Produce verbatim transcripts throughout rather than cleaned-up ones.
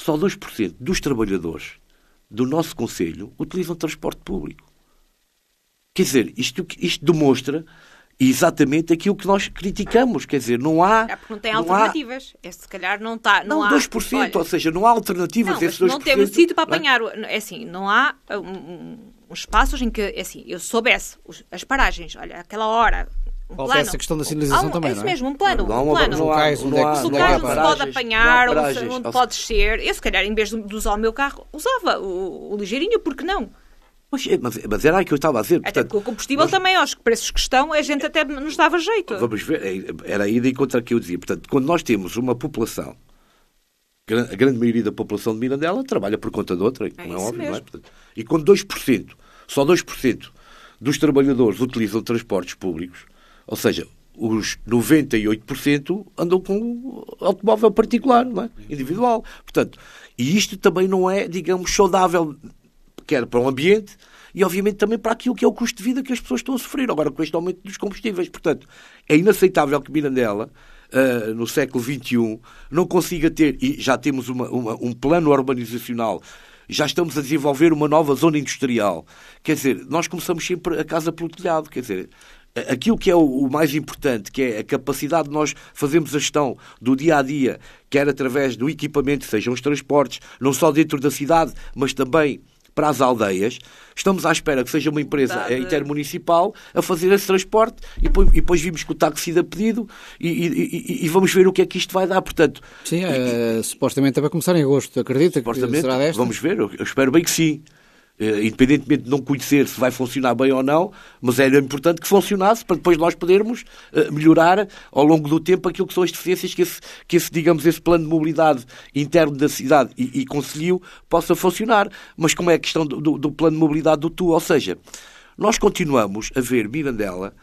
só dois por cento dos trabalhadores do nosso concelho utilizam transporte público. Quer dizer, isto, isto demonstra exatamente aquilo que nós criticamos. Quer dizer, não há... É porque não tem não alternativas. Há... É, se calhar não está... Não, não há, dois por cento, olha, ou seja, não há alternativas. Não, esses dois não por cento, temos sítio para não é? apanhar. É assim, não há um, um, uns espaços em que, é assim, eu soubesse os, as paragens, olha, aquela hora... Um Falta plano. essa questão da sinalização um, também, é isso não é? mesmo, um plano. Não há um uma- plano. não há- Locais onde é que- não há- Os onde não é há locais que onde se paragens, pode não há apanhar, paragens. onde Ou pode descer. Eu, se calhar, em vez de, de usar o meu carro, usava o, o ligeirinho, porque não? Mas, mas, mas era aí que eu estava a dizer. Até Portanto, porque o combustível nós- também, aos preços que estão, a gente até nos dava jeito. Vamos ver, era aí de encontro a que eu dizia. Portanto, quando nós temos uma população, a grande maioria da população de Mirandela trabalha por conta de outra, É não é isso óbvio, não é? mesmo. Portanto, e quando dois por cento, só dois por cento dos trabalhadores utilizam transportes públicos, ou seja, os noventa e oito por cento andam com automóvel particular, não é? Individual. Portanto, e isto também não é, digamos, saudável, quer para o ambiente e, obviamente, também para aquilo que é o custo de vida que as pessoas estão a sofrer, agora com este aumento dos combustíveis. Portanto, é inaceitável que Mirandela, uh, no século vinte e um, não consiga ter, e já temos uma, uma, um plano urbanizacional, já estamos a desenvolver uma nova zona industrial. Quer dizer, nós começamos sempre a casa pelo telhado, quer dizer... Aquilo que é o mais importante, que é a capacidade de nós fazermos a gestão do dia-a-dia, quer através do equipamento, sejam os transportes, não só dentro da cidade, mas também para as aldeias, estamos à espera que seja uma empresa Verdade. intermunicipal a fazer esse transporte e depois, e depois vimos que o táxi da pedido e, e, e, e vamos ver o que é que isto vai dar. Portanto, Sim, é, supostamente é para começar em agosto. Acredita que será desta? vamos ver, eu, eu espero bem que sim. Uh, independentemente de não conhecer se vai funcionar bem ou não, mas era importante que funcionasse para depois nós podermos uh, melhorar ao longo do tempo aquilo que são as deficiências que esse, que esse digamos, esse plano de mobilidade interno da cidade e, e concelho possa funcionar. Mas como é a questão do, do, do plano de mobilidade do T U? Ou seja, nós continuamos a ver Mirandela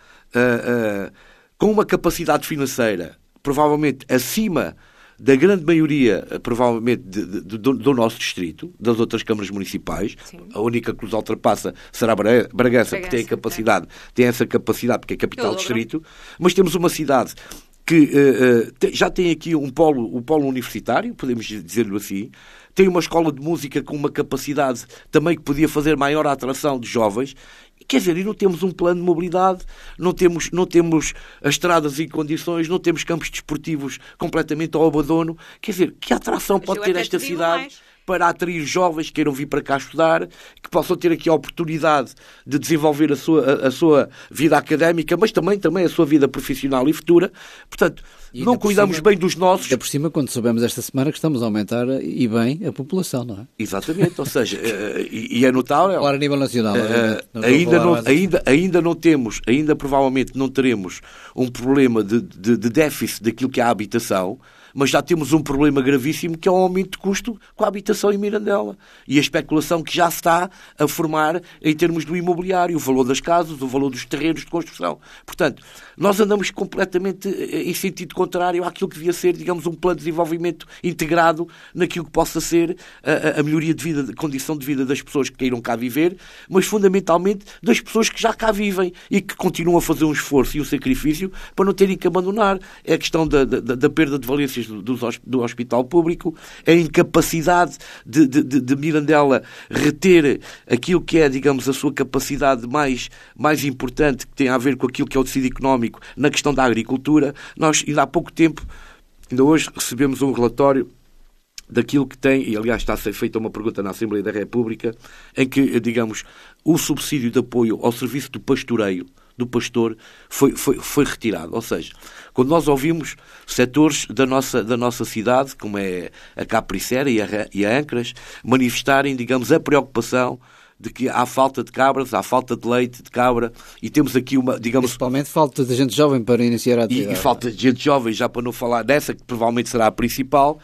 uh, uh, com uma capacidade financeira provavelmente acima da grande maioria, provavelmente, de, de, do, do nosso distrito, das outras câmaras municipais. Sim. A única que nos ultrapassa será Bragança, Bragança porque tem a capacidade, é. tem essa capacidade, porque é capital do distrito, mas temos uma cidade que uh, uh, te, já tem aqui um polo, um polo universitário, podemos dizer-lhe assim, tem uma escola de música com uma capacidade também que podia fazer maior atração de jovens. Quer dizer, e não temos um plano de mobilidade, não temos, não temos as estradas em condições, não temos campos desportivos completamente ao abandono. Quer dizer, que atração Mas pode eu ter até esta te digo cidade mais. Para atrair jovens que queiram vir para cá estudar, que possam ter aqui a oportunidade de desenvolver a sua, a, a sua vida académica, mas também, também a sua vida profissional e futura. Portanto, E não ainda por cuidamos cima- bem dos nossos. Ainda por cima, quando soubemos esta semana que estamos a aumentar, e bem, a população, não é? Exatamente, ou seja, eh, e, e é notável. Claro, a nível nacional. Uh, obviamente. Não estou a ainda, falar não, mais- ainda, ainda não temos, ainda provavelmente não teremos um problema de, de, de déficit daquilo que é a habitação, mas já temos um problema gravíssimo que é o aumento de custo com a habitação em Mirandela e a especulação que já se está a formar em termos do imobiliário, o valor das casas, o valor dos terrenos de construção. Portanto, nós andamos completamente em sentido contrário àquilo que devia ser, digamos, um plano de desenvolvimento integrado naquilo que possa ser a, a melhoria de vida, de condição de vida das pessoas que queiram cá viver, mas fundamentalmente das pessoas que já cá vivem e que continuam a fazer um esforço e um sacrifício para não terem que abandonar. É a questão da, da, da perda de valências do, do hospital público, a incapacidade de, de, de, de Mirandela reter aquilo que é, digamos, a sua capacidade mais, mais importante, que tem a ver com aquilo que é o tecido económico na questão da agricultura. Nós, ainda há pouco tempo, ainda hoje, recebemos um relatório daquilo que tem, e aliás está a ser feita uma pergunta na Assembleia da República, em que, digamos, o subsídio de apoio ao serviço do pastoreio, do pastor, foi, foi, foi retirado. Ou seja, quando nós ouvimos setores da nossa, da nossa cidade, como é a Capricera e a, e a Ancras, manifestarem, digamos, a preocupação de que há falta de cabras, há falta de leite de cabra, e temos aqui uma, digamos... Principalmente falta de gente jovem para iniciar a E, atividade. e falta de gente jovem, já para não falar dessa, que provavelmente será a principal.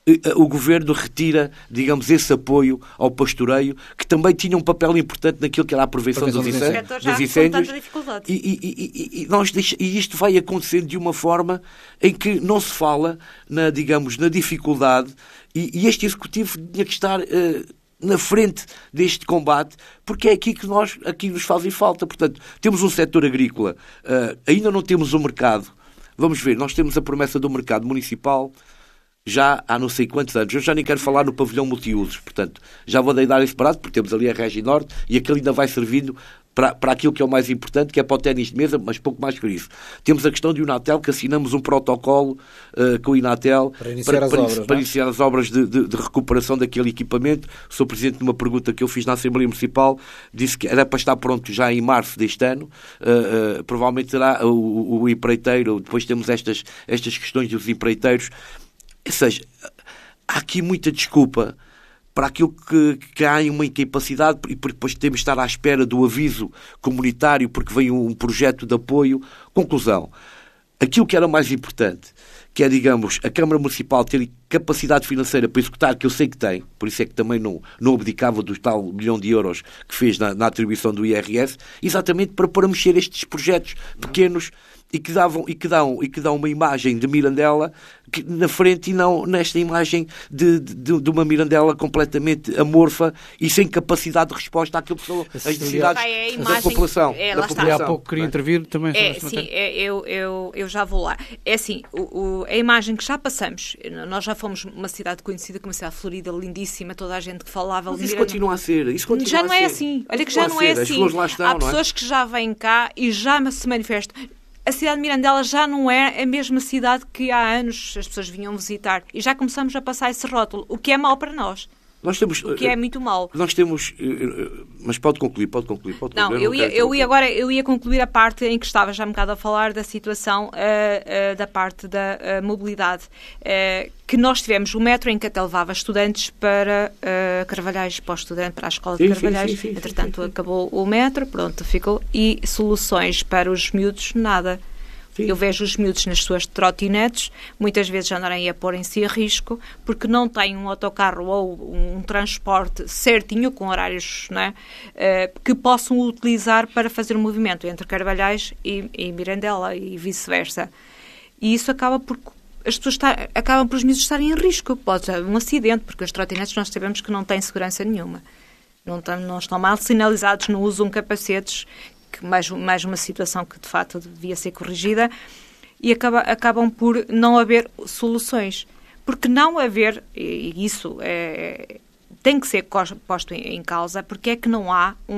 O governo retira, digamos, esse apoio ao pastoreio, que também tinha um papel importante naquilo que era a prevenção dos Prevenção dos incêndios. Já Dos com incêndios. tanta dificuldade. E, e, e, e, nós deixa, e isto vai acontecendo de uma forma em que não se fala, na, digamos, na dificuldade, e, e este executivo tinha que estar uh, na frente deste combate, porque é aqui que nós, aqui nos fazem falta. Portanto, temos um setor agrícola, uh, ainda não temos um mercado. Vamos ver, nós temos a promessa do mercado municipal. já há não sei quantos anos. Eu já nem quero falar no pavilhão multiusos, portanto, já vou dar em separado, porque temos ali a Regi Norte e aquele ainda vai servindo para, para aquilo que é o mais importante, que é para o ténis de mesa, mas pouco mais que isso. Temos a questão do Inatel, que assinamos um protocolo uh, com o Inatel para iniciar para, as para, obras, para iniciar as obras de, de, de recuperação daquele equipamento. Sou presidente de uma pergunta que eu fiz na Assembleia Municipal, disse que era para estar pronto já em março deste ano. Uh, uh, provavelmente será o, o, o empreiteiro, depois temos estas, estas questões dos empreiteiros. Ou seja, há aqui muita desculpa para aquilo que, que há uma incapacidade e depois temos de estar à espera do aviso comunitário porque vem um projeto de apoio. Conclusão, aquilo que era mais importante, que é, digamos, a Câmara Municipal ter capacidade financeira para executar, que eu sei que tem, por isso é que também não, não abdicava do tal milhão de euros que fez na, na atribuição do I R S, exatamente para, para mexer estes projetos pequenos e que, davam, e, que dão, e que dão uma imagem de Mirandela que, na frente e não nesta imagem de, de, de uma Mirandela completamente amorfa e sem capacidade de resposta àquilo que são as necessidades ah, é da população. É, da população. E há pouco queria intervir também. É, sim, é, eu, eu, eu já vou lá. É assim, o, o, a imagem que já passamos, nós já fomos uma cidade conhecida como uma cidade florida, lindíssima, toda a gente que falava... Mas isso Miranda... continua a ser. Isso continua já não a é ser. assim. Olha que continua já não é assim. assim. As flores lá estão, há não pessoas é? que já vêm cá e já se manifestam. A cidade de Mirandela já não é a mesma cidade que há anos as pessoas vinham visitar. E já começamos a passar esse rótulo, o que é mau para nós. Nós temos, o que é muito mau. Nós temos... Mas pode concluir, pode concluir. Pode concluir. Não, eu, eu, ia, eu ia agora eu ia concluir a parte em que estava já um bocado a falar da situação uh, uh, da parte da uh, mobilidade. Uh, que nós tivemos o metro em que até levava estudantes para uh, Carvalhais, para o estudante, para a escola de sim, Carvalhais. Sim, sim, sim, Entretanto, sim, sim. acabou o metro, pronto, ficou. E soluções para os miúdos, nada. Sim. Eu vejo os miúdos nas suas trotinetes, muitas vezes andarem a porem-se a risco, porque não têm um autocarro ou um transporte certinho, com horários, não é? uh, que possam utilizar para fazer o movimento entre Carvalhais e, e Mirandela e vice-versa. E isso acaba por... As pessoas está, acabam por os miúdos estarem em risco. Pode haver um acidente, porque as trotinetes nós sabemos que não têm segurança nenhuma. Não, tam, não estão mal sinalizados, não usam capacetes, que mais, mais uma situação que de facto devia ser corrigida, e acaba, acabam por não haver soluções. Porque não haver, e isso é, tem que ser posto em, em causa, porque é que não há um,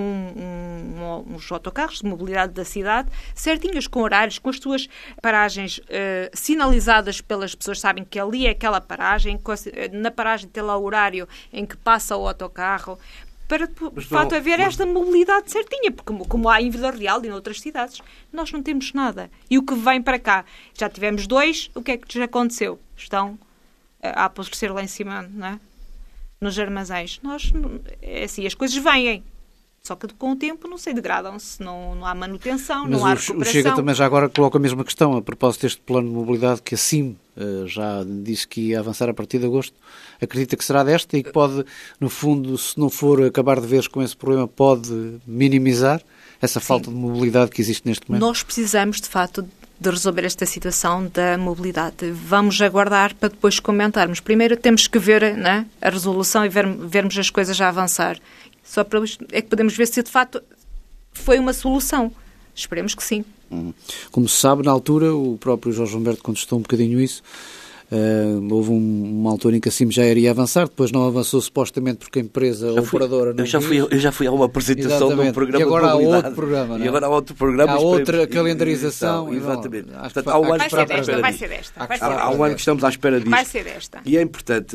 um, uns autocarros de mobilidade da cidade certinhos, com horários, com as suas paragens uh, sinalizadas pelas pessoas, sabem que ali é aquela paragem, na paragem tem lá o horário em que passa o autocarro, para, de facto, haver esta mobilidade certinha, porque como há em Vila Real e em outras cidades, nós não temos nada. E o que vem para cá? Já tivemos dois, o que é que já aconteceu? Estão a apodrecer lá em cima, não é? Nos armazéns. Nós, é assim, as coisas vêm. Só que com o tempo, não sei, degradam-se, não, não há manutenção, Mas não há o, recuperação. o Chega também já agora coloca a mesma questão, a propósito deste plano de mobilidade que a C I M uh, já disse que ia avançar a partir de agosto. Acredita que será desta e que pode, no fundo, se não for acabar de vez com esse problema, pode minimizar essa falta Sim. de mobilidade que existe neste momento? Nós precisamos, de facto, de resolver esta situação da mobilidade. Vamos aguardar para depois comentarmos. Primeiro temos que ver, né, a resolução e ver, vermos as coisas a avançar. Só para é que podemos ver se de facto foi uma solução. Esperemos que sim. Como se sabe, na altura, o próprio Jorge Humberto contestou um bocadinho isso. Uh, houve um, uma altura em que a C I M já iria avançar, depois não avançou supostamente porque a empresa já fui, operadora não eu já, fui, eu já fui a uma apresentação de um programa e agora de há mobilidade. outro programa, não é? E agora há outro programa. Há outra e, calendarização. E, e, exatamente. Não, Portanto, há um ano vai, que ser desta, vai ser desta. Vai ser há, desta. há um ano que estamos à espera disto. Vai ser desta. E é importante,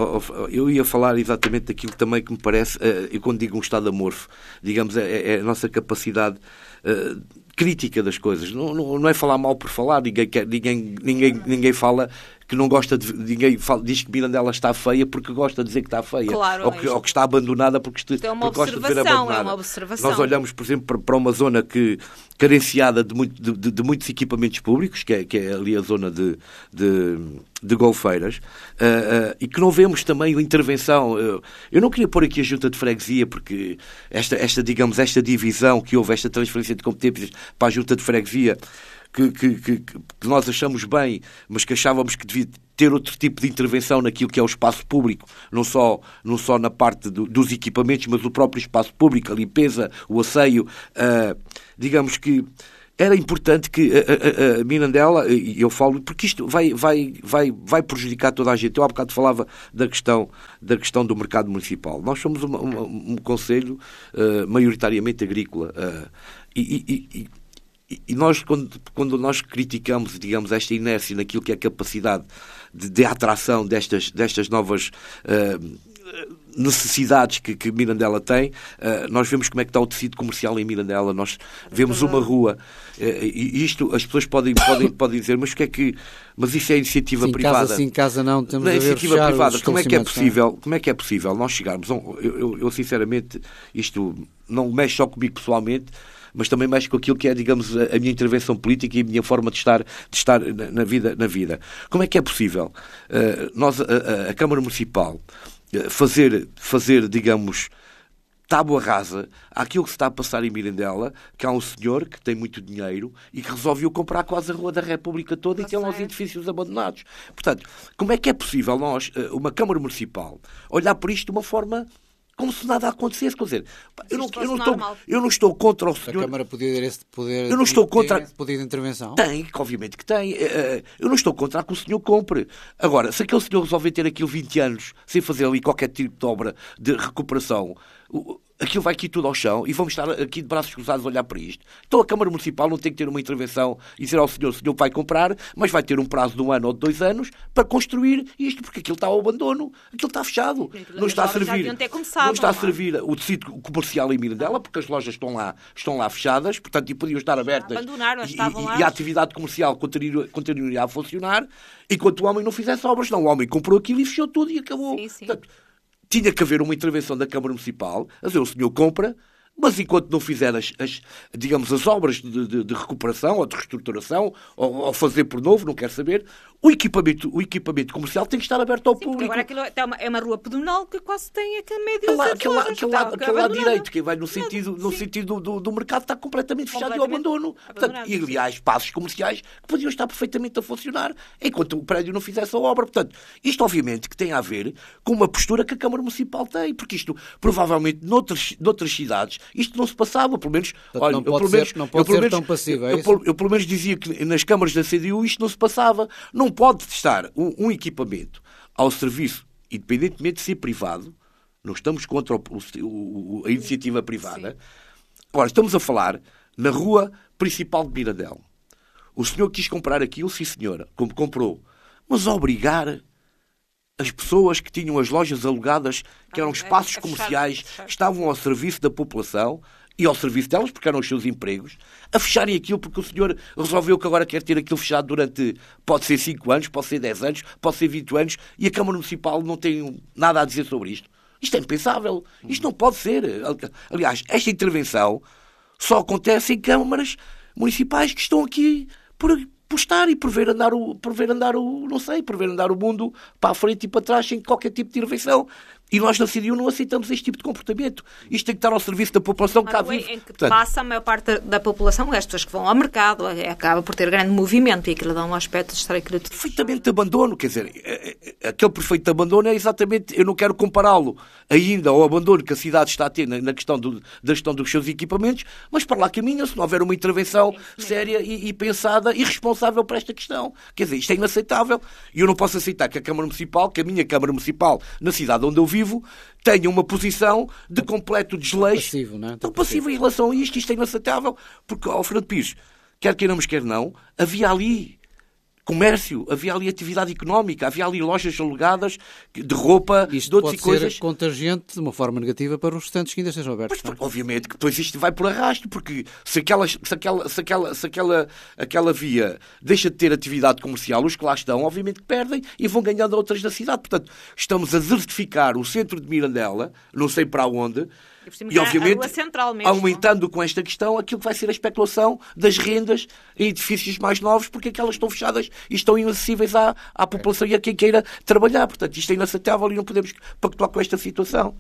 eu ia falar exatamente daquilo também que me parece, eu quando digo um estado amorfo, digamos, é, é a nossa capacidade uh, crítica das coisas. Não, não, não é falar mal por falar, ninguém, quer, ninguém, ninguém, ninguém fala que não gosta de... Ninguém fala, diz que Mirandela está feia porque gosta de dizer que está feia. Claro, ou, que, é ou que está abandonada porque, é uma porque gosta de ver abandonada. É uma observação. Nós olhamos, por exemplo, para, para uma zona que, carenciada de, muito, de, de, de muitos equipamentos públicos, que é, que é ali a zona de, de, de Golfeiras, uh, uh, e que não vemos também a intervenção. Uh, eu não queria pôr aqui a junta de freguesia, porque esta, esta, digamos, esta divisão que houve, esta transferência de competências para a junta de freguesia, Que, que, que, que nós achamos bem, mas que achávamos que devia ter outro tipo de intervenção naquilo que é o espaço público, não só, não só na parte do, dos equipamentos, mas o próprio espaço público, a limpeza, o asseio. Uh, digamos que era importante que a, a, a Mirandela, e eu falo, porque isto vai, vai, vai, vai prejudicar toda a gente. Eu há bocado falava da questão, da questão do mercado municipal. Nós somos uma, uma, um concelho uh, maioritariamente agrícola. Uh, e, e, e, e nós, quando, quando nós criticamos, digamos, esta inércia naquilo que é a capacidade de, de atração destas, destas novas uh, necessidades que, que Mirandela tem, uh, nós vemos como é que está o tecido comercial em Mirandela, nós vemos uma rua, uh, e isto as pessoas podem, podem, podem dizer, mas o que é que, mas isso é iniciativa sim, privada. Casa sim, casa não, temos não é a ver iniciativa privada. Como é que é possível, não? como é que é possível nós chegarmos a um, eu, eu, eu sinceramente, isto não mexe só comigo pessoalmente, mas também mexe com aquilo que é, digamos, a, a minha intervenção política e a minha forma de estar, de estar na, na, vida, na vida. Como é que é possível uh, nós, a, a, a Câmara Municipal, fazer, fazer, digamos, tábua rasa àquilo que se está a passar em Mirandela, que há um senhor que tem muito dinheiro e que resolveu comprar quase a Rua da República toda e tem lá os edifícios abandonados. Portanto, como é que é possível nós, uma Câmara Municipal, olhar por isto de uma forma como se nada acontecesse? Quer dizer, eu não, eu, não estou, eu não estou contra o senhor... A Câmara podia ter esse poder, eu não estou contra... esse poder de intervenção? Tem, obviamente que tem. Eu não estou contra que o senhor compre. Agora, se aquele senhor resolver ter aquilo vinte anos sem fazer ali qualquer tipo de obra de recuperação, aquilo vai aqui tudo ao chão e vamos estar aqui de braços cruzados a olhar para isto. Então a Câmara Municipal não tem que ter uma intervenção e dizer ao senhor, o senhor vai comprar, mas vai ter um prazo de um ano ou de dois anos para construir isto, porque aquilo está ao abandono, aquilo está fechado. Não está a servir, não está a servir o tecido comercial em Mirandela, porque as lojas estão lá, estão lá fechadas, portanto, e podiam estar abertas. Abandonaram, estavam lá. E, e a atividade comercial continuaria, continuaria a funcionar enquanto o homem não fizesse obras. Não, o homem comprou aquilo e fechou tudo e acabou. Sim, sim. Portanto, tinha que haver uma intervenção da Câmara Municipal, a dizer, o senhor compra, mas enquanto não fizer as, as digamos, as obras de, de, de recuperação ou de reestruturação, ou, ou fazer por novo, não quero saber, o equipamento, o equipamento comercial tem que estar aberto ao Sim, público. Agora aquilo é uma, é uma rua pedonal que quase tem aquele meio de aquele lado, aquele lado, aquele lado direito, que vai no sentido, no sentido do, do mercado, está completamente fechado e ao abandono. Portanto, e, aliás, espaços comerciais que podiam estar perfeitamente a funcionar enquanto o prédio não fizesse a obra. Portanto, isto obviamente que tem a ver com uma postura que a Câmara Municipal tem, porque isto, provavelmente, noutras, noutras cidades, isto não se passava, pelo menos... Portanto, olha, não pode, eu, pelo menos, ser, não pode eu, ser menos, tão passivo, é eu, isso? eu, eu, pelo menos, dizia que nas câmaras da C D U isto não se passava. Não pode estar um, um equipamento ao serviço, independentemente de ser privado, não estamos contra o, o, a iniciativa privada. Sim. Agora, estamos a falar na rua principal de Mirandela. O senhor quis comprar aquilo, sim senhora, como comprou, mas obrigar as pessoas que tinham as lojas alugadas, que eram espaços comerciais, que estavam ao serviço da população e ao serviço delas, porque eram os seus empregos, a fecharem aquilo porque o senhor resolveu que agora quer ter aquilo fechado durante, pode ser cinco anos, pode ser dez anos, pode ser vinte anos, e a Câmara Municipal não tem nada a dizer sobre isto. Isto é impensável. Isto não pode ser. Aliás, esta intervenção só acontece em câmaras municipais que estão aqui por, por estar e por ver andar o, por ver andar o, não sei, por ver andar o mundo para a frente e para trás sem qualquer tipo de intervenção. E nós na C D U não aceitamos este tipo de comportamento. Isto tem que estar ao serviço da população que cá vive. Em que Portanto, passa a maior parte da população, as pessoas que vão ao mercado, acaba por ter grande movimento e aquilo dá um aspecto de estar aquilo tudo. Perfeitamente de abandono, quer dizer, aquele perfeito de abandono é exatamente, eu não quero compará-lo ainda ao abandono que a cidade está a ter na questão do, da gestão dos seus equipamentos, mas para lá caminha se não houver uma intervenção é séria e, e pensada e responsável para esta questão. Quer dizer, isto é inaceitável. E eu não posso aceitar que a Câmara Municipal, que a minha Câmara Municipal, na cidade onde eu vivo, tenha uma posição de completo desleixo. Passivo, não é? Tão passivo em relação a isto. Isto é inaceitável. Porque, ao Fernando Pires, quer queiramos, quer não, havia ali comércio, havia ali atividade económica, havia ali lojas alugadas de roupa, isto de outras pode coisas. Ser contagiante de uma forma negativa para os restantes que ainda estejam abertos. Mas, obviamente que depois isto vai por arrasto, porque se aquela, se aquela, se aquela, se aquela, aquela via deixa de ter atividade comercial, os que lá estão, obviamente que perdem e vão ganhando outras da cidade. Portanto, estamos a desertificar o centro de Mirandela, não sei para onde, e, obviamente, aumentando com esta questão aquilo que vai ser a especulação das rendas em edifícios mais novos, porque aquelas estão fechadas e estão inacessíveis à, à população e a quem queira trabalhar. Portanto, isto é inaceitável e não podemos pactuar com esta situação.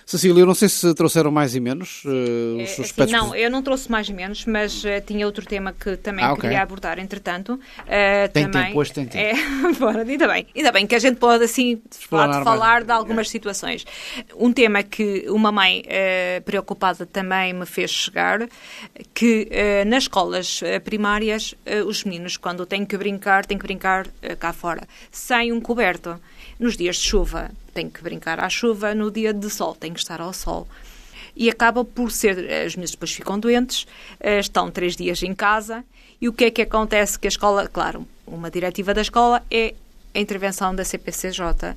Cecília, eu não sei se trouxeram mais e menos uh, os assim, aspectos... Não, eu não trouxe mais e menos, mas uh, tinha outro tema que também ah, okay. queria abordar, entretanto. Uh, tem também, tempo, hoje tem tempo. É, bora, ainda bem, ainda bem que a gente pode, assim, falar, falar de algumas situações. Um tema que uma mãe uh, preocupada também me fez chegar, que uh, nas escolas uh, primárias, uh, os meninos, quando têm que brincar, têm que brincar uh, cá fora, sem um coberto. Nos dias de chuva, têm que brincar à chuva, no dia de sol, têm que estar ao sol. E acaba por ser, os meninos depois ficam doentes, estão três dias em casa, e o que é que acontece? Que a escola, claro, uma diretiva da escola é a intervenção da C P C J.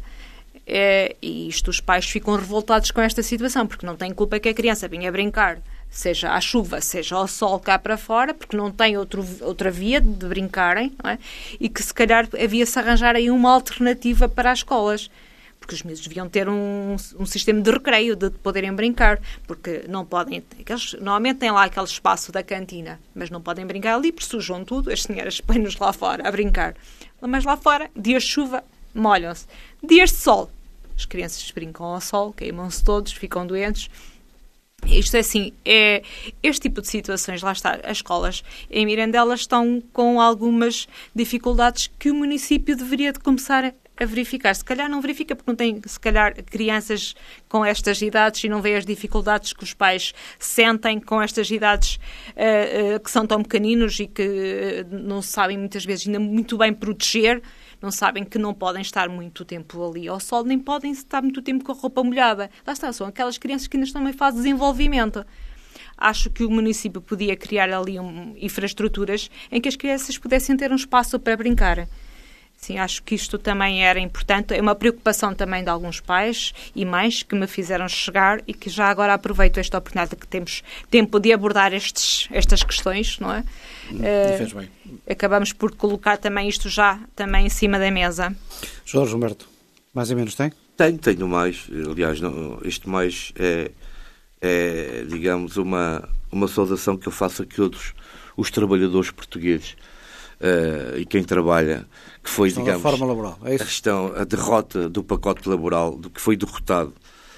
É, e isto, os pais ficam revoltados com esta situação, porque não têm culpa que a criança vinha brincar, seja à chuva, seja ao sol cá para fora, porque não tem outro, outra via de brincarem, não é? E que se calhar havia-se arranjar aí uma alternativa para as escolas, porque os miúdos deviam ter um, um sistema de recreio, de poderem brincar, porque não podem, aqueles, normalmente têm lá aquele espaço da cantina, mas não podem brincar ali, porque sujam tudo, as senhoras põem-nos lá fora a brincar. Mas lá fora, dias de chuva, molham-se. Dias de sol, as crianças brincam ao sol, queimam-se todos, ficam doentes. Isto é assim, é, este tipo de situações, lá está, as escolas em Mirandela estão com algumas dificuldades que o município deveria de começar a verificar. Se calhar não verifica porque não tem, se calhar, crianças com estas idades e não vê as dificuldades que os pais sentem com estas idades uh, uh, que são tão pequeninos e que uh, não sabem muitas vezes ainda muito bem proteger, não sabem que não podem estar muito tempo ali ao sol, nem podem estar muito tempo com a roupa molhada. Lá está, são aquelas crianças que ainda estão em fase de desenvolvimento. Acho que o município podia criar ali um, infraestruturas em que as crianças pudessem ter um espaço para brincar. Sim, acho que isto também era importante. É uma preocupação também de alguns pais e mães que me fizeram chegar e que já agora aproveito esta oportunidade que temos tempo de abordar estes, estas questões, não é? E fez bem. Uh, acabamos por colocar também isto já também em cima da mesa. Jorge Humberto, mais ou menos tem? Tenho, tenho mais. Aliás, não, isto mais é, é, digamos, uma, uma saudação que eu faço a todos os trabalhadores portugueses. Uh, e quem trabalha, que foi, questão digamos, da forma laboral. É isso? a questão, a derrota do pacote laboral, do que foi derrotado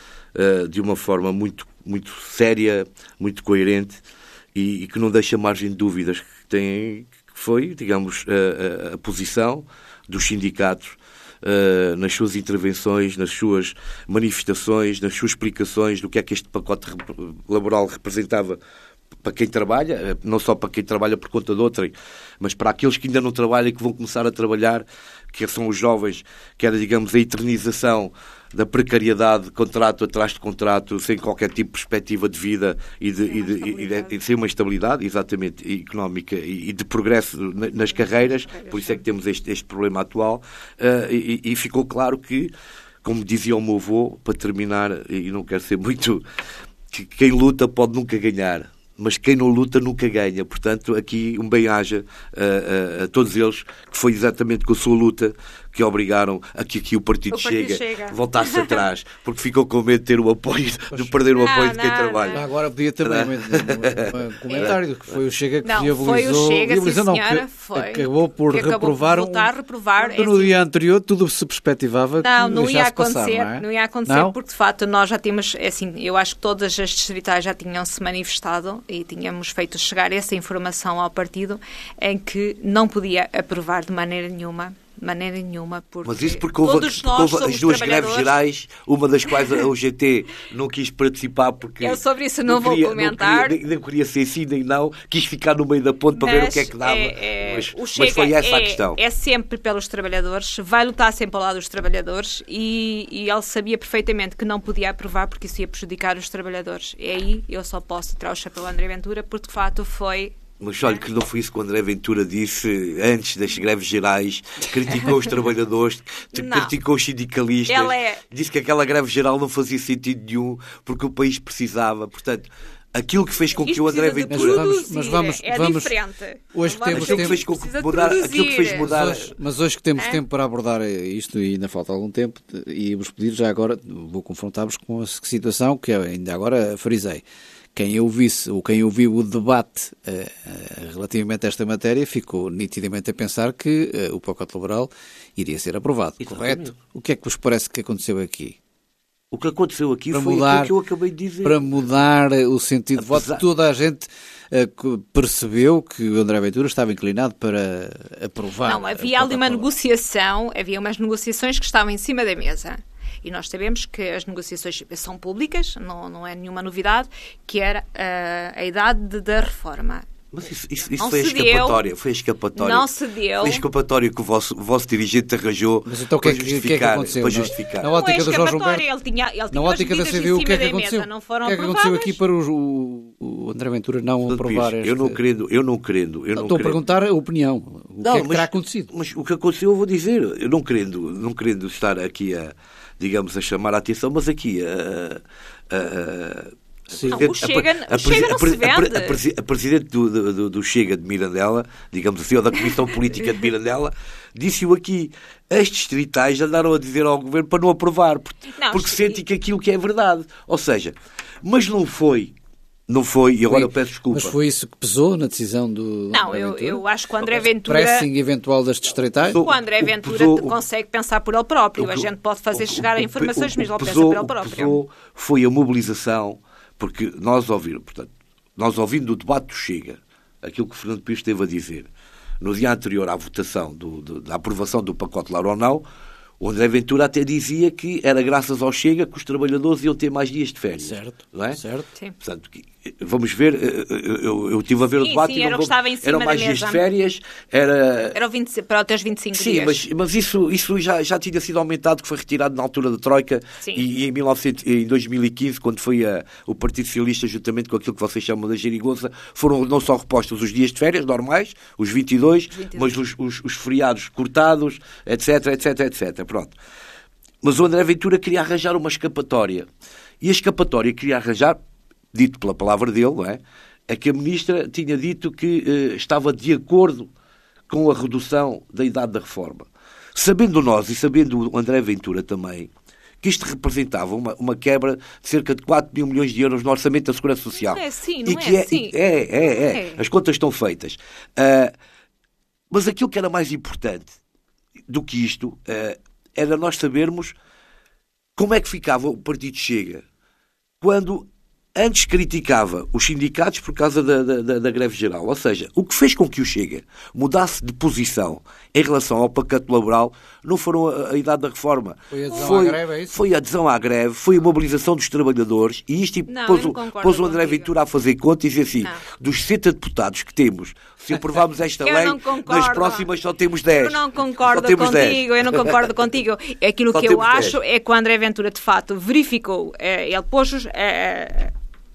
uh, de uma forma muito, muito séria, muito coerente e, e que não deixa margem de dúvidas, que, tem, que foi, digamos, a, a, a posição dos sindicatos uh, nas suas intervenções, nas suas manifestações, nas suas explicações do que é que este pacote laboral representava para quem trabalha, não só para quem trabalha por conta de outrem, mas para aqueles que ainda não trabalham e que vão começar a trabalhar, que são os jovens, que era, digamos, a eternização da precariedade, de contrato atrás de contrato, sem qualquer tipo de perspectiva de vida e de, e de, e de, e de sem uma estabilidade, exatamente, económica e de progresso nas carreiras, por isso é que temos este, este problema atual, uh, e, e ficou claro que, como dizia o meu avô, para terminar, e não quero ser muito, que quem luta pode nunca ganhar, mas quem não luta nunca ganha. Portanto, aqui um bem-aja a, a, a todos eles, que foi exatamente com a sua luta que obrigaram a que aqui o Partido, o partido Chega, chega voltasse atrás, porque ficou com medo de ter o apoio, de perder o apoio não, de quem não, trabalha. não. Agora podia também um, um, um comentário, que foi o Chega que não, viabilizou, foi o Chega, viabilizou, sim, não, senhora, que foi, acabou por que acabou reprovar, por voltar, um, reprovar no esse... dia anterior tudo se perspectivava que não, não ia acontecer, passar, não, é? não ia acontecer, não? Porque de facto nós já tínhamos, assim, eu acho que todas as distritais já tinham se manifestado e tínhamos feito chegar essa informação ao partido em que não podia aprovar de maneira nenhuma. De maneira nenhuma, porque mas isso porque houve, porque houve as duas greves gerais, uma das quais a U G T não quis participar porque... Eu sobre isso não, não vou queria, comentar. Não queria, nem queria ser assim, nem não. Quis ficar no meio da ponte para mas ver o que é que dava. É, é, mas, o Chega mas foi essa é, a questão. É sempre pelos trabalhadores, vai lutar sempre ao lado dos trabalhadores e, e ele sabia perfeitamente que não podia aprovar porque isso ia prejudicar os trabalhadores. E aí eu só posso tirar o chapéu ao André Ventura porque de facto foi... Mas olha que não foi isso que o André Ventura disse antes das greves gerais, criticou os trabalhadores, não. criticou os sindicalistas, é... disse que aquela greve geral não fazia sentido nenhum porque o país precisava, portanto... Aquilo que fez com que o André Ventura... Mas vamos, mas vamos, é vamos diferente. Hoje temos aquilo que fez com que mudar, aquilo que fez mudar... Mas hoje, mas hoje que temos é? tempo para abordar isto e ainda falta algum tempo e vos pedir já agora, vou confrontar-vos com a situação que ainda agora frisei. Quem eu visse, ou quem ouviu o debate uh, uh, relativamente a esta matéria ficou nitidamente a pensar que uh, o pacote laboral iria ser aprovado. Exatamente. Correto? O que é que vos parece que aconteceu aqui? O que aconteceu aqui para foi mudar, aquilo que eu acabei de dizer. Para mudar o sentido Apesar... de voto, toda a gente uh, percebeu que o André Ventura estava inclinado para aprovar. Não, havia ali uma negociação, havia umas negociações que estavam em cima da mesa. E nós sabemos que as negociações são públicas, não, não é nenhuma novidade, que era uh, a idade da reforma. Mas isso, isso, isso foi, a escapatória, foi a escapatória. Não se deu. Foi a escapatória que o vosso, o vosso dirigente arranjou. Mas então, para, que, justificar, que é que aconteceu? Para justificar. Na ótica do João Gilberto, ele tinha, ele tinha na ótica da C D U, o que é que aconteceu? Não foram o que é que aconteceu aqui para o, o André Ventura não Portanto, aprovar este... Eu não querendo, eu não querendo. Eu não Estou querendo. a perguntar a opinião. O não, que é que mas, terá acontecido? Mas o que aconteceu eu vou dizer. Eu não querendo, não querendo estar aqui a, digamos, a chamar a atenção, mas aqui a... a, a Sim. Não, o Chega, a, a, o Chega não se vende. A, a, a, a Presidente do, do, do Chega de Mirandela, digamos assim, ou da Comissão Política de Mirandela, disse-o aqui. As distritais andaram a dizer ao Governo para não aprovar, porque, não, porque sentem que aquilo que é verdade. Ou seja, mas não foi... Não foi, e agora foi, eu peço desculpa. Mas foi isso que pesou na decisão do... Não, eu, eu acho que o André Ventura... Pressing eventual das distritais? O André Ventura pesou, consegue pensar por ele próprio. O, a gente pode fazer o, chegar a informações, o, mas ele pensa por ele próprio. Pesou, foi a mobilização, porque nós ouvimos, portanto, nós ouvindo o debate do Chega, aquilo que o Fernando Pires esteve a dizer, no dia anterior à votação, do, do, da aprovação do pacote Lar ou não, o André Ventura até dizia que era graças ao Chega que os trabalhadores iam ter mais dias de férias. Certo, não é? certo. Sim. Portanto, vamos ver, eu, eu, eu estive a ver sim, o debate sim, e era não, estava em cima eram mais da dias mesa. de férias. Era, era o vinte, para até os vinte e cinco sim, dias. Sim, mas, mas isso, isso já, já tinha sido aumentado, que foi retirado na altura da Troika e, e em, mil e novecentos, em dois mil e quinze, quando foi a, o Partido Socialista, juntamente com aquilo que vocês chamam da geringonça, foram não só repostos os dias de férias normais, os vinte e dois, vinte e dois. Mas os, os, os feriados cortados, etc, etc, etc. Pronto. Mas o André Ventura queria arranjar uma escapatória. E a escapatória que queria arranjar, dito pela palavra dele, não é? É que a ministra tinha dito que eh, estava de acordo com a redução da idade da reforma. Sabendo nós, e sabendo o André Ventura também, que isto representava uma, uma quebra de cerca de quatro mil milhões de euros no orçamento da Segurança Social. Não é assim, não e que é, é assim. É, é, é. é. As contas estão feitas. Uh, mas aquilo que era mais importante do que isto... Uh, era nós sabermos como é que ficava o Partido Chega quando antes criticava os sindicatos por causa da, da, da greve geral. Ou seja, o que fez com que o Chega mudasse de posição em relação ao pacote laboral não foram a, a idade da reforma. Foi a adesão foi, à greve, é isso? Foi a adesão à greve, foi a mobilização dos trabalhadores e isto não, pôs, o, pôs o André contigo. Ventura a fazer conta e dizer assim, não. Dos sessenta deputados que temos, se aprovarmos esta lei, nas próximas só temos dez. Eu não concordo contigo, dez. eu não concordo contigo. Aquilo só que eu acho dez. É que o André Ventura, de fato, verificou, eh, ele pôs os... Eh,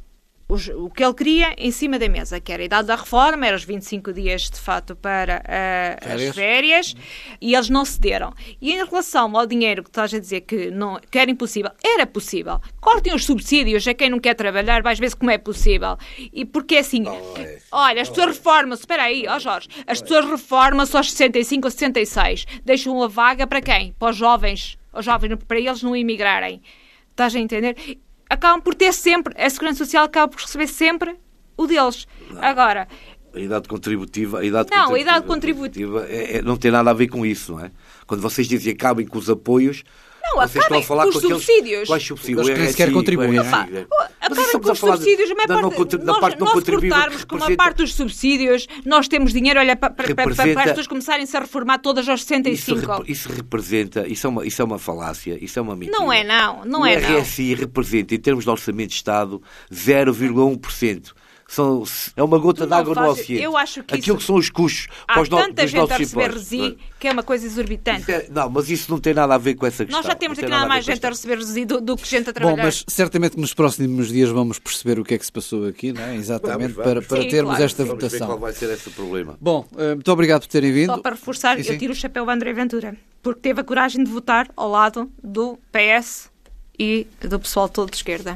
Os, o que ele queria em cima da mesa, que era a idade da reforma, eram os vinte e cinco dias de fato para uh, férias. as férias, e eles não cederam. E em relação ao dinheiro que estás a dizer que, não, que era impossível, era possível. Cortem os subsídios a quem não quer trabalhar, vais ver como é possível. E porque assim, oh, é. olha, as pessoas oh, reformam-se, espera aí, ó oh Jorge, as pessoas reformam-se aos sessenta e cinco ou sessenta e seis, deixam uma vaga para quem? Para os jovens, os jovens, para eles não emigrarem. Estás a entender? Acabam por ter sempre, a Segurança Social acaba por receber sempre o deles. Não. Agora... A idade contributiva... A idade não, contributiva, a idade contributiva... É, é, não tem nada a ver com isso, não é? Quando vocês dizem que acabem com os apoios... Não, vocês acabem estão a falar com os com subsídios. Quais subsídios? Eles nem sequer contribuem. Acabem com os subsídios. A maior parte, da nós, parte não nós cortarmos com uma parte dos subsídios, nós temos dinheiro olha, para, para, para, para as pessoas começarem-se a reformar todas aos sessenta e cinco. Isso, isso representa... Isso é, uma, isso é uma falácia. Isso é uma mentira. Não é não. Não é não. O R S I representa, em termos de orçamento de Estado, zero vírgula um por cento. São, é uma gota d'água no oceano. Eu acho que aquilo isso... que são os custos há para os tanta no, gente a receber resi que é uma coisa exorbitante. É, não, mas isso não tem nada a ver com essa questão. Nós já temos aqui nada mais gente a receber resi do, do que gente a trabalhar. Bom, mas certamente nos próximos dias vamos perceber o que é que se passou aqui, não é? Exatamente, vamos, vamos. para, para Sim, termos claro. esta vamos votação. Ver qual vai ser esse problema. Bom, muito obrigado por terem vindo. Só para reforçar, sim, sim. eu tiro o chapéu a André Ventura, porque teve a coragem de votar ao lado do P S e do pessoal todo de esquerda.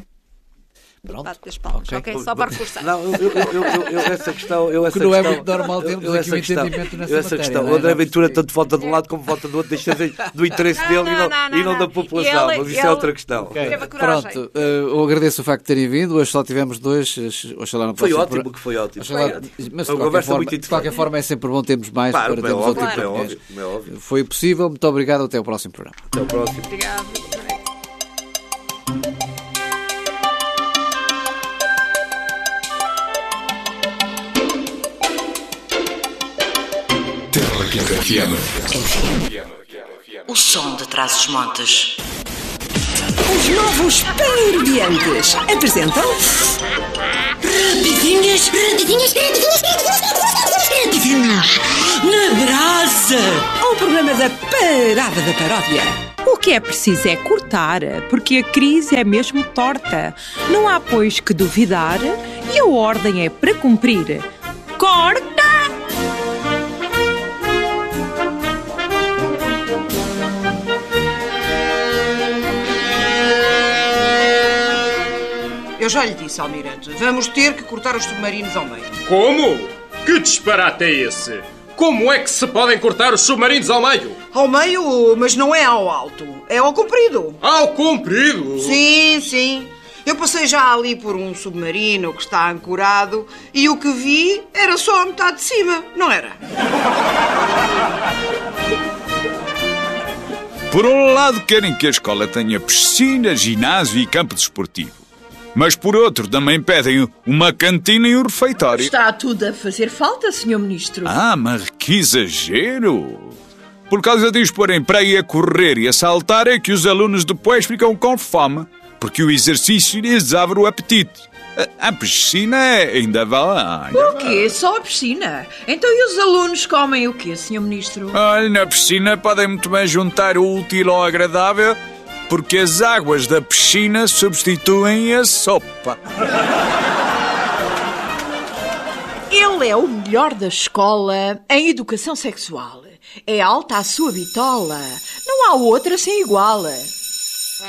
Pronto. Das palmas, okay. ok? Só para reforçar. Não, eu, eu, eu, eu, eu essa questão... Eu essa que não questão, é muito normal termos eu, eu aqui um entendimento nessa eu essa matéria. Questão, é? O André Ventura tanto vota de um lado como vota do outro, deixa do interesse não, dele não, e, não, não, não, e não da população, ele, mas isso ele, é outra questão. Okay. Pronto, uh, eu agradeço o facto de terem vindo. Hoje só tivemos dois. Oxalá não foi ótimo por... que foi ótimo. Oxalá... Foi ótimo. Mas de qualquer, forma, de qualquer forma é sempre bom termos mais claro, para termos óbvio, outro é óbvio, é óbvio. Foi possível. Muito obrigado. Até o próximo programa. Até o próximo. Obrigado. F M. O som de Trás-os-Montes. Os novos Parodiantes apresentam... Rapidinhas, rapidinhas, rapidinhas, rapidinhas, na brasa. O programa da Parada da Paródia. O que é preciso é cortar, porque a crise é mesmo torta. Não há, pois, que duvidar e a ordem é para cumprir. Corta! Eu já lhe disse, Almirante, vamos ter que cortar os submarinos ao meio. Como? Que disparate é esse? Como é que se podem cortar os submarinos ao meio? Ao meio, mas não é ao alto, é ao comprido. Ao comprido? Sim, sim. Eu passei já ali por um submarino que está ancorado e o que vi era só a metade de cima, não era? Por um lado, querem que a escola tenha piscina, ginásio e campo desportivo. Mas por outro, também pedem uma cantina e um refeitório. Está tudo a fazer falta, senhor Ministro. Ah, mas que exagero! Por causa disso, porém, para ir a correr e a saltar é que os alunos depois ficam com fome, porque o exercício lhes abre o apetite. A, a piscina ainda vai. O quê? Só a piscina? Então e os alunos comem o quê, senhor Ministro? Olha, na piscina podem muito bem juntar o útil ao agradável, porque as águas da piscina substituem a sopa. Ele é o melhor da escola em educação sexual. É alta a sua bitola. Não há outra sem igual.